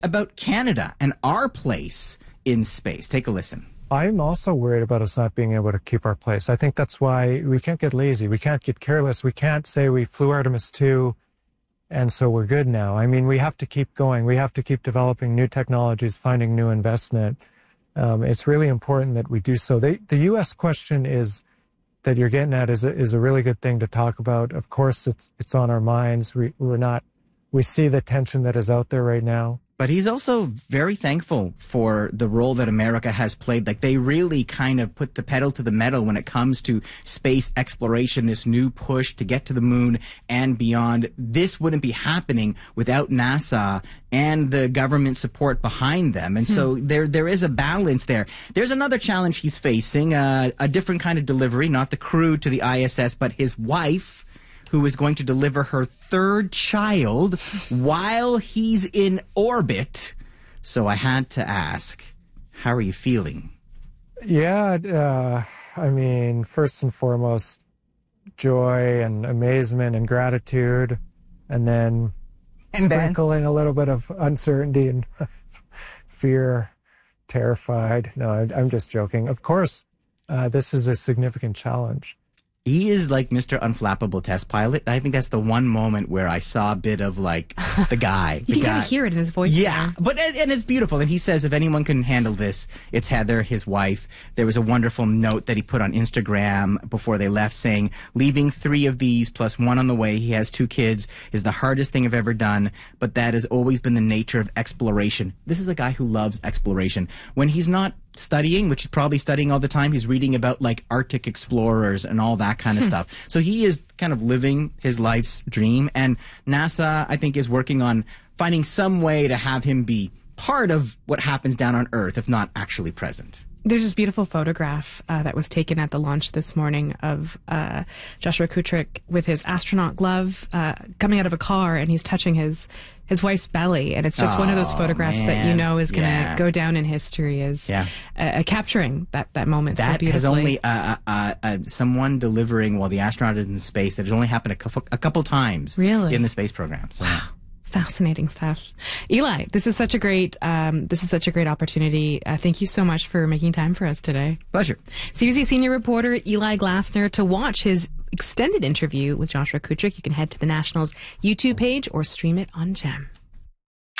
about Canada and our place in space. Take a listen. I'm also worried about us not being able to keep our place. I think that's why we can't get lazy. We can't get careless. We can't say we flew Artemis 2 and so we're good now. I mean, we have to keep going. We have to keep developing new technologies, finding new investment. It's really important that we do so. The U.S. question is that you're getting at is a really good thing to talk about. Of course, it's on our minds. We see the tension that is out there right now. But he's also very thankful for the role that America has played. Like, they really kind of put the pedal to the metal when it comes to space exploration, this new push to get to the moon and beyond. This wouldn't be happening without NASA and the government support behind them. And so there is a balance there. There's another challenge he's facing, a different kind of delivery, not the crew to the ISS, but his wife, who is going to deliver her third child while he's in orbit. So I had to ask, how are you feeling? Yeah, I mean, first and foremost, joy and amazement and gratitude, and then sprinkling a little bit of uncertainty and fear, terrified. No, I'm just joking. Of course, this is a significant challenge. He is like Mr. Unflappable test pilot. I think that's the one moment where I saw a bit of like the guy. You can kind of hear it in his voice. Yeah, but and it's beautiful. And he says if anyone can handle this, it's Heather, his wife. There was a wonderful note that he put on Instagram before they left saying, leaving 3 of these plus 1 on the way, he has 2 kids, is the hardest thing I've ever done. But that has always been the nature of exploration. This is a guy who loves exploration. When he's not studying, which he's probably studying all the time, he's reading about like Arctic explorers and all that kind of stuff. So he is kind of living his life's dream, and NASA, I think, is working on finding some way to have him be part of what happens down on Earth, if not actually present. There's this beautiful photograph that was taken at the launch this morning of Joshua Kutrick with his astronaut glove coming out of a car, and he's touching his wife's belly. And it's just one of those photographs that you know is going to go down in history as capturing that moment so beautifully. That has only someone delivering while the astronaut is in space. That has only happened a couple times in the space program. So. Wow. Fascinating stuff. Eli, this is such a great opportunity. Thank you so much for making time for us today. Pleasure. CBC senior reporter Eli Glasner. To watch his extended interview with Joshua Kutrick, you can head to the National's YouTube page or stream it on GEM.